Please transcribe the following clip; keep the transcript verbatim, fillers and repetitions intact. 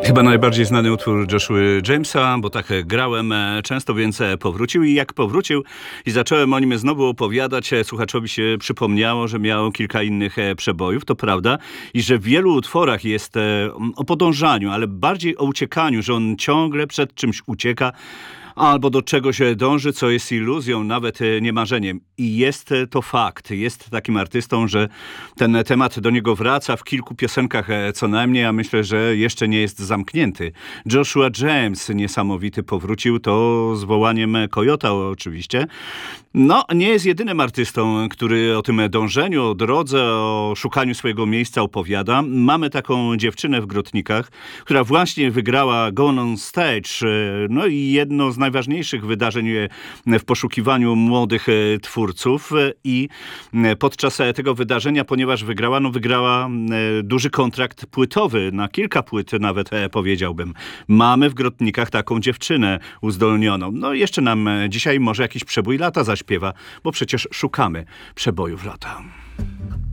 Chyba najbardziej znany utwór Joshua Jamesa, bo tak grałem często, więc powrócił i jak powrócił i zacząłem o nim znowu opowiadać, słuchaczowi się przypomniało, że miał kilka innych przebojów, to prawda, i że w wielu utworach jest o podążaniu, ale bardziej o uciekaniu, że on ciągle przed czymś ucieka, albo do czegoś dąży, co jest iluzją, nawet nie marzeniem. I jest to fakt. Jest takim artystą, że ten temat do niego wraca w kilku piosenkach co najmniej, a myślę, że jeszcze nie jest zamknięty. Joshua James niesamowity powrócił, to z wołaniem Kojota oczywiście. No, nie jest jedynym artystą, który o tym dążeniu, o drodze, o szukaniu swojego miejsca opowiada. Mamy taką dziewczynę w Grotnikach, która właśnie wygrała Gone on Stage, no i jedno z najważniejszych wydarzeń w poszukiwaniu młodych twórców i podczas tego wydarzenia, ponieważ wygrała, no wygrała duży kontrakt płytowy, na kilka płyt nawet powiedziałbym. Mamy w Grotnikach taką dziewczynę uzdolnioną. No jeszcze nam dzisiaj może jakiś przebój lata zaśpiewa, bo przecież szukamy przebojów lata.